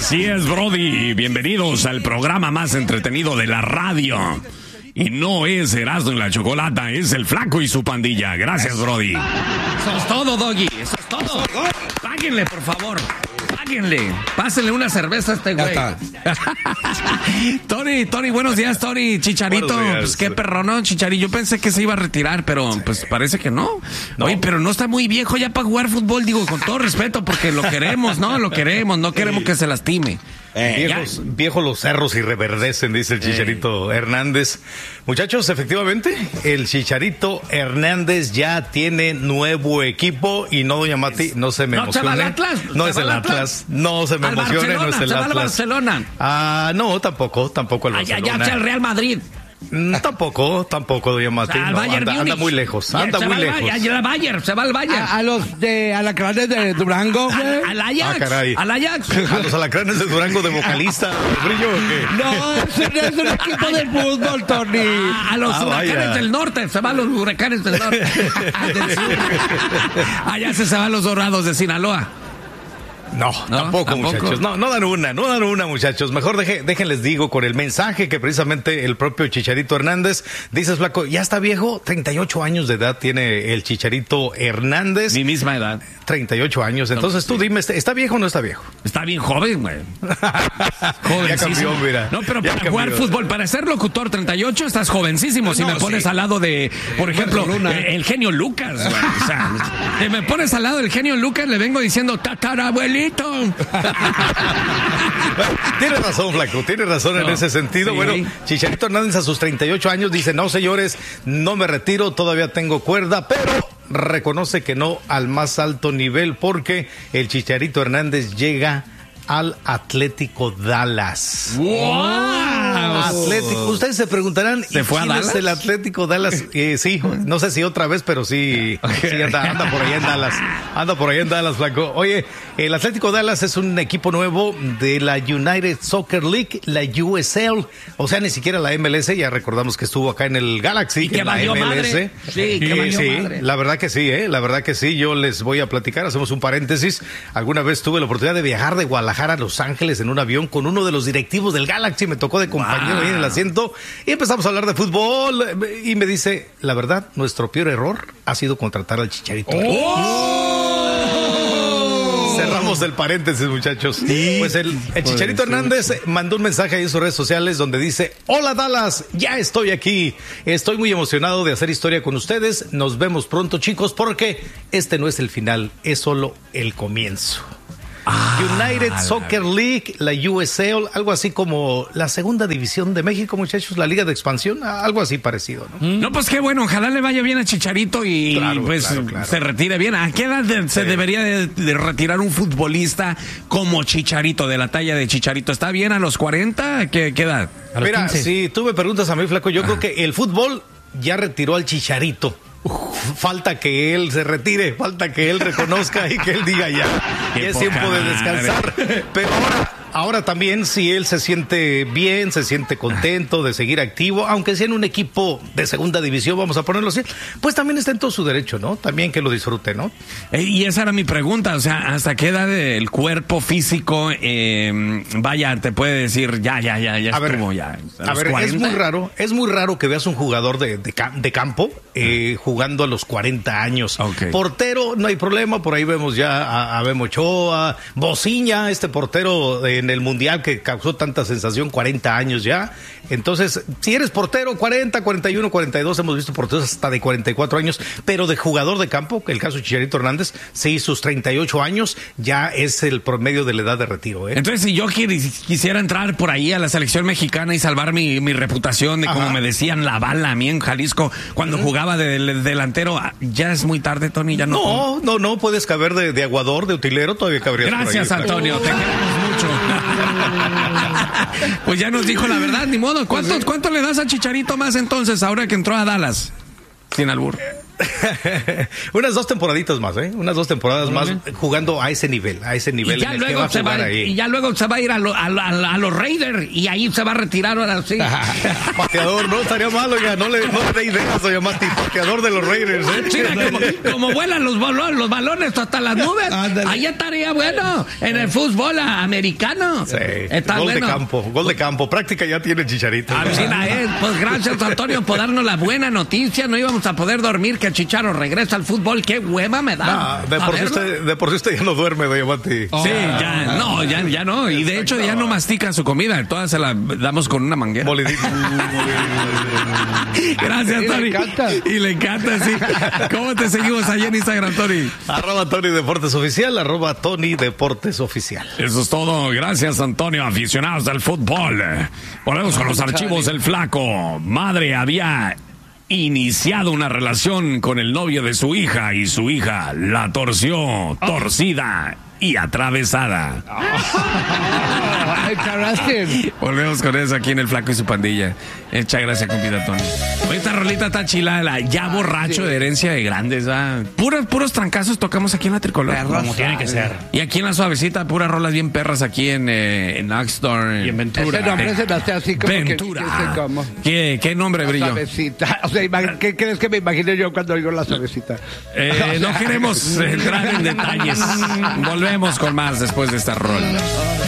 Así es, Brody. Bienvenidos al programa más entretenido de la radio. Y no es Erasmo y la Chocolata, es el Flaco y su pandilla. Gracias, Brody. Eso es todo, Doggy. Eso es todo. Páguenle, por favor. Páguenle. Pásenle una cerveza a este güey. Tony, buenos días, Tony. Chicharito, pues qué perro, ¿no? Chicharito, yo pensé que se iba a retirar, pero pues parece que no. Oye, pero no está muy viejo ya para jugar fútbol, digo, con todo respeto, porque lo queremos, ¿no? Lo queremos, no queremos que se lastime. Viejos los cerros y reverdecen, dice el Chicharito Hernández. Muchachos, efectivamente, el Chicharito Hernández ya tiene nuevo equipo y no, doña Mati, no se me emocione. ¿No se va al Atlas? No es el Atlas. No se me emocione, no es el Atlas. Barcelona. No, tampoco el Barcelona. Ya el Real Madrid. Tampoco, doña Mati. O sea, anda muy lejos, anda muy lejos. El Bayern, se va al Bayern. A los de Alacranes de Durango, güey. Al Ajax. Caray. Al Ajax. A los Alacranes de Durango de vocalista. ¿Brillo o qué? No, ese es un equipo de fútbol, Tony. A los huracanes del norte, se van los huracanes del norte. Del sur. Allá se van los Dorados de Sinaloa. No, tampoco, muchachos. No dan una, muchachos. Mejor déjenles digo con el mensaje que precisamente el propio Chicharito Hernández. Dices, Flaco, ya está viejo, 38 años de edad tiene el Chicharito Hernández. Mi misma edad. 38 años. Entonces tú dime, ¿está viejo o no está viejo? Está bien joven, güey. Ya cambió, mira. No, pero para jugar fútbol, para ser locutor 38, estás jovencísimo. Si me pones al lado de, por ejemplo, el genio Lucas, güey. O sea, si me pones al lado del genio Lucas, le vengo diciendo, tatarabuelito. Tienes razón, Flaco, tienes razón en ese sentido. Sí. Bueno, Chicharito Hernández a sus 38 años dice, no, señores, no me retiro, todavía tengo cuerda, pero reconoce que no al más alto nivel porque el Chicharito Hernández llega al Atlético Dallas. ¡Wow! Atlético. Ustedes se preguntarán, ¿se fue a Dallas? ¿Es el Atlético Dallas? Sí, no sé si otra vez, pero sí anda por allá en Dallas. Anda por allá en Dallas, Flaco. Oye, el Atlético Dallas es un equipo nuevo de la United Soccer League, la USL. O sea, ni siquiera la MLS. Ya recordamos que estuvo acá en el Galaxy. Y que valió madre. Sí, que valió madre. La verdad que sí, la verdad que sí. Yo les voy a platicar, hacemos un paréntesis. Alguna vez tuve la oportunidad de viajar de Guadalajara a Los Ángeles en un avión con uno de los directivos del Galaxy. Me tocó de compañero ahí en el asiento y empezamos a hablar de fútbol y me dice, la verdad, nuestro peor error ha sido contratar al Chicharito. Cerramos el paréntesis, muchachos. Sí, pues el Chicharito Hernández mandó un mensaje ahí en sus redes sociales donde dice, hola Dallas, ya estoy aquí. Estoy muy emocionado de hacer historia con ustedes. Nos vemos pronto, chicos, porque este no es el final, es solo el comienzo. United Soccer League, la USL, algo así como la segunda división de México, muchachos, la liga de expansión, algo así parecido, ¿no? No, pues qué bueno, ojalá le vaya bien a Chicharito y claro. Se retire bien. ¿A qué edad se debería de retirar un futbolista como Chicharito, de la talla de Chicharito? ¿Está bien a los 40? ¿Qué edad? ¿A los Mira, 15? si tú me preguntas a mí, Flaco, yo creo que el fútbol ya retiró al Chicharito. Falta que él se retire, falta que él reconozca y que él diga ya es tiempo de descansar. Pero ahora también, si él se siente bien, se siente contento de seguir activo, aunque sea en un equipo de segunda división, vamos a ponerlo así, pues también está en todo su derecho, ¿no? También que lo disfrute, ¿no? Y esa era mi pregunta, o sea, ¿hasta qué edad el cuerpo físico, te puede decir ya estuvo, ya? A ver, 40? es muy raro que veas un jugador de campo jugando a los 40 años. Okay. Portero, no hay problema, por ahí vemos ya a Memo Ochoa, Bociña, este portero en el Mundial que causó tanta sensación, 40 años ya. Entonces, si eres portero, 40, 41, 42, hemos visto porteros hasta de 44 años, pero de jugador de campo, el caso de Chicharito Hernández, sí, sus 38 años ya es el promedio de la edad de retiro. Entonces, si yo quisiera entrar por ahí a la selección mexicana y salvar mi reputación de como me decían la bala a mí en Jalisco cuando jugaba de delantero, ya es muy tarde, Tony, ya no. No, puedes caber de aguador, de utilero, todavía cabrías. Gracias, por ahí, Antonio, te queremos mucho. Pues ya nos dijo la verdad, ni modo. ¿Cuánto le das a Chicharito más entonces ahora que entró a Dallas? Sin albur. Unas 2 temporaditas más, Unas 2 temporadas más jugando a ese nivel y ya en el que va a jugar ahí. Y ya luego se va a ir a los Raiders y ahí se va a retirar ahora sí. Pateador, no estaría mal, oiga, no le dé ideas, oiga, Mati, pateador de los Raiders, como vuelan los balones hasta las nubes, ahí estaría bueno en el fútbol americano. Sí. Gol de campo, práctica ya tiene Chicharito. Pues gracias, Antonio, por darnos la buena noticia. No íbamos a poder dormir que Chicharo regresa al fútbol. Qué hueva me da. De por sí usted ya no duerme, doña Mati. Sí, ya no. Y de hecho ya no mastica su comida. Todas se la damos con una manguera. Gracias, Tony. Y le encanta, sí. ¿Cómo te seguimos allá en Instagram, Tony? @Tony Deportes Oficial, @Tony Deportes Oficial. Eso es todo. Gracias, Antonio. Aficionados del fútbol. Volvemos con los archivos del Flaco. Madre había iniciado una relación con el novio de su hija y su hija la torció, torcida y atravesada. Volvemos con eso aquí en el Flaco y su pandilla. Muchas gracias, compita Tony. Hoy esta rolita está chilada, ya borracho de herencia de grandes, ¿verdad? Puros trancazos tocamos aquí en la Tricolor. Como tiene que ser. Y aquí en la suavecita, puras rolas bien perras aquí en Axtor. Y en Ventura. Ese nombre se me hace así como Ventura. que ¿Qué nombre, Brillo? Suavecita. O sea, ¿qué crees que me imagino yo cuando oigo la suavecita? No queremos entrar en detalles. Volvemos con más después de esta rola.